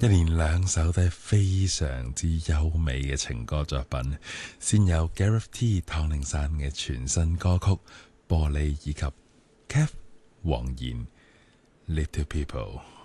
一連兩首都係非常之優美嘅情歌作品，先有 Gareth T 湯令山嘅全新歌曲《玻璃》，以及 Kev 黃妍 Little People。